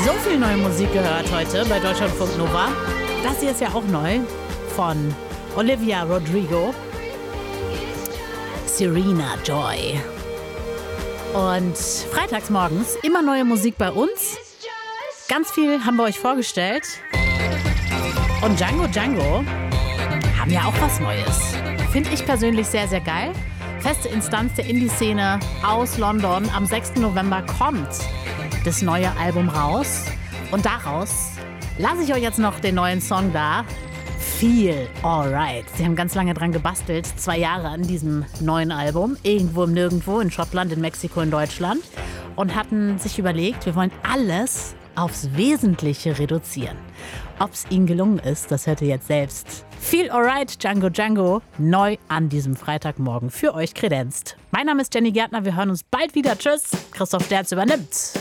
So viel neue Musik gehört heute bei Deutschlandfunk Nova. Das hier ist ja auch neu von Olivia Rodrigo. Serena Joy. Und freitags morgens immer neue Musik bei uns. Ganz viel haben wir euch vorgestellt. Und Django haben ja auch was Neues. Finde ich persönlich sehr, sehr geil. Feste Instanz der Indie-Szene aus London. Am 6. November kommt das neue Album raus. Und daraus lasse ich euch jetzt noch den neuen Song da. Feel Alright. Sie haben ganz lange dran gebastelt. 2 Jahre an diesem neuen Album. Irgendwo im Nirgendwo, in Schottland, in Mexiko, in Deutschland. Und hatten sich überlegt, wir wollen alles aufs Wesentliche reduzieren. Ob es ihnen gelungen ist, das hört ihr jetzt selbst. Feel Alright, Django, neu an diesem Freitagmorgen für euch kredenzt. Mein Name ist Jenny Gärtner, wir hören uns bald wieder. Tschüss, Christoph Sterz übernimmt.